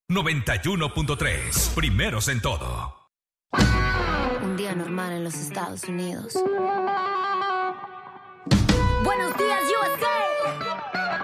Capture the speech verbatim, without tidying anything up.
noventa y uno punto tres, primeros en todo. Un día normal en los Estados Unidos.